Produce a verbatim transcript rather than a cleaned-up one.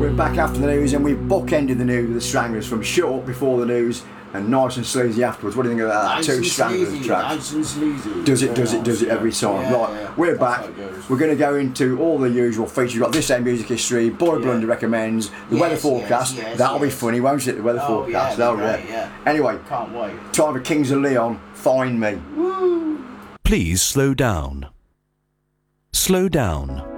We're back after the news, and we've bookended the news with the Stranglers from short before the news and nice and sleazy afterwards. What do you think of that? Nice Two and Stranglers sleazy, tracks. nice and sleazy. Does it, Very does it, nice, does it yeah. every time. Yeah, right, yeah. we're That's back. how it goes. We're going to go into all the usual features. We've got This Day Music History, Boy Yeah. Blunder Recommends, the Yes, weather forecast. yes, yes, That'll be yes. funny, won't it? The weather Oh, forecast. yeah, That'll that'd be be great. great, yeah. Anyway, Can't wait. time for Kings of Leon, Find Me. Please slow down. Slow down.